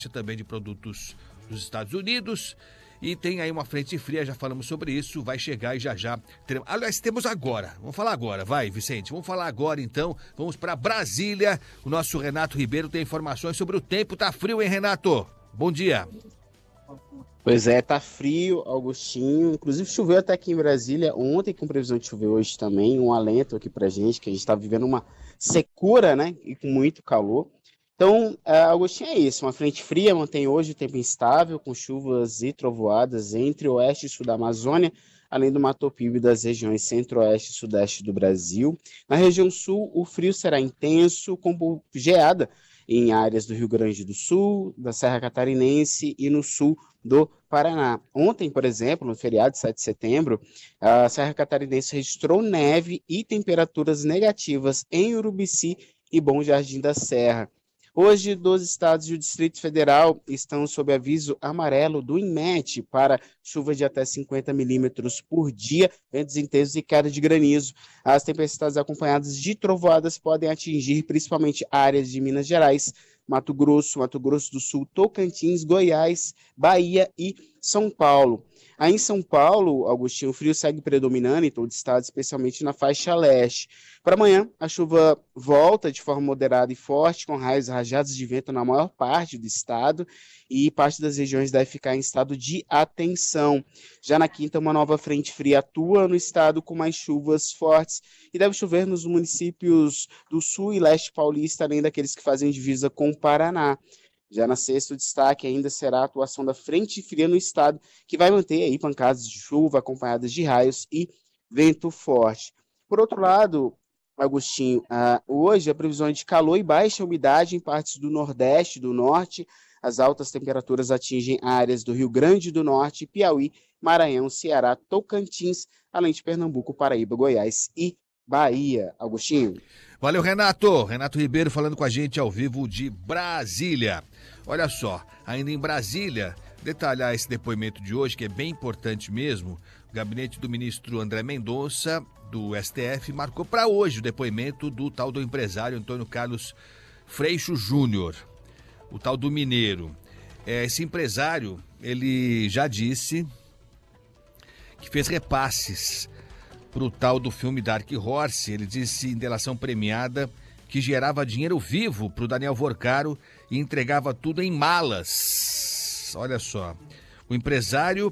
também de produtos dos Estados Unidos. E tem aí uma frente fria, já falamos sobre isso, vai chegar e já teremos. Aliás, temos agora, vamos falar agora, vai, Vicente, vamos falar agora então, vamos para Brasília. O nosso Renato Ribeiro tem informações sobre o tempo. Tá frio, hein, Renato? Bom dia. Pois é, tá frio, Augustinho. Inclusive choveu até aqui em Brasília ontem, com previsão de chover hoje também. Um alento aqui pra gente, que a gente tá vivendo uma secura, né? E com muito calor. Então, Augustinho, é isso. Uma frente fria mantém hoje o tempo instável, com chuvas e trovoadas entre o oeste e sul da Amazônia, além do Mato Piba e das regiões centro-oeste e sudeste do Brasil. Na região sul, o frio será intenso, com geada em áreas do Rio Grande do Sul, da Serra Catarinense e no sul do Paraná. Ontem, por exemplo, no feriado de 7 de setembro, a Serra Catarinense registrou neve e temperaturas negativas em Urubici e Bom Jardim da Serra. Hoje, 12 estados e o Distrito Federal estão sob aviso amarelo do INMET para chuva de até 50 milímetros por dia, ventos intensos e queda de granizo. As tempestades acompanhadas de trovoadas podem atingir principalmente áreas de Minas Gerais, Mato Grosso do Sul, Tocantins, Goiás, Bahia e São Paulo. Aí em São Paulo, Augustinho, o frio segue predominando em todo o estado, especialmente na faixa leste. Para amanhã, a chuva volta de forma moderada e forte, com raios e rajadas de vento na maior parte do estado, e parte das regiões deve ficar em estado de atenção. Já na quinta, uma nova frente fria atua no estado com mais chuvas fortes e deve chover nos municípios do sul e leste paulista, além daqueles que fazem divisa com o Paraná. Já na sexta, o destaque ainda será a atuação da frente fria no estado, que vai manter aí pancadas de chuva acompanhadas de raios e vento forte. Por outro lado, Agostinho, hoje a previsão é de calor e baixa umidade em partes do Nordeste e do Norte. As altas temperaturas atingem áreas do Rio Grande do Norte, Piauí, Maranhão, Ceará, Tocantins, além de Pernambuco, Paraíba, Goiás e Bahia. Agostinho. Valeu, Renato. Renato Ribeiro falando com a gente ao vivo de Brasília. Olha só, ainda em Brasília, detalhar esse depoimento de hoje, que é bem importante mesmo. O gabinete do ministro André Mendonça, do STF, marcou para hoje o depoimento do tal do empresário Antônio Carlos Freixo Júnior, o tal do mineiro. Esse empresário, ele já disse que fez repasses pro tal do filme Dark Horse. Ele disse em delação premiada que gerava dinheiro vivo pro Daniel Vorcaro e entregava tudo em malas. Olha só, o empresário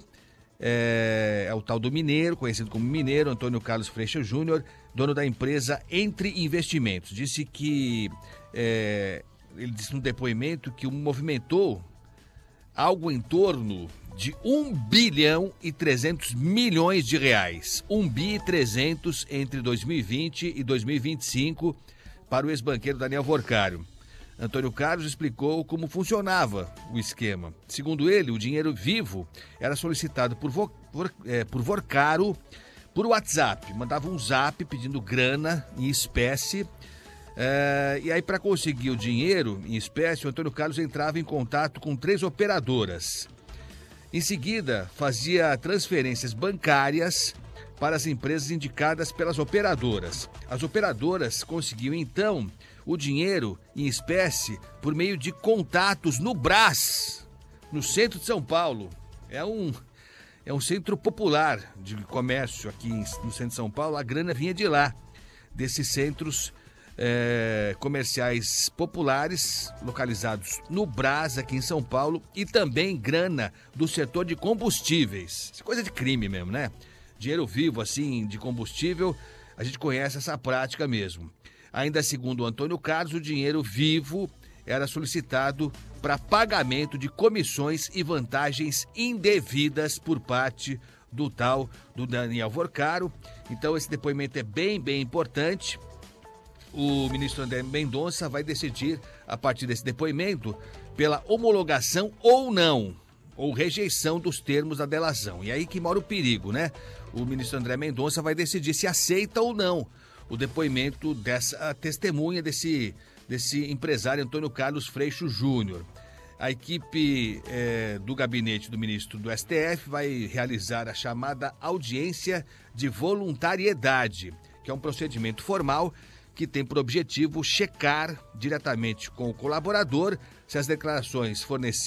é o tal do mineiro, conhecido como Mineiro, Antônio Carlos Freixo Júnior, dono da empresa Entre Investimentos. Disse que, ele disse no depoimento que movimentou algo em torno de 1 bilhão e 300 milhões de reais. 1 bi e 300 entre 2020 e 2025 para o ex-banqueiro Daniel Vorcaro. Antônio Carlos explicou como funcionava o esquema. Segundo ele, o dinheiro vivo era solicitado por Vorcaro por WhatsApp. Mandava um zap pedindo grana em espécie. E aí, para conseguir o dinheiro em espécie, o Antônio Carlos entrava em contato com 3 operadoras. Em seguida, fazia transferências bancárias para as empresas indicadas pelas operadoras. As operadoras conseguiam, então, o dinheiro em espécie por meio de contatos no Brás, no centro de São Paulo. É um centro popular de comércio aqui no centro de São Paulo. A grana vinha de lá, desses centros comerciais populares localizados no Brás, aqui em São Paulo, e também grana do setor de combustíveis. Isso é coisa de crime mesmo, né? Dinheiro vivo, assim, de combustível, a gente conhece essa prática mesmo. Ainda segundo o Antônio Carlos, o dinheiro vivo era solicitado para pagamento de comissões e vantagens indevidas por parte do tal do Daniel Vorcaro. Então esse depoimento é bem importante. O ministro André Mendonça vai decidir, a partir desse depoimento, pela homologação ou não, ou rejeição dos termos da delação. E aí que mora o perigo, né? O ministro André Mendonça vai decidir se aceita ou não o depoimento dessa testemunha desse empresário Antônio Carlos Freixo Júnior. A equipe do gabinete do ministro do STF vai realizar a chamada audiência de voluntariedade, que é um procedimento formal que tem por objetivo checar diretamente com o colaborador se as declarações fornecidas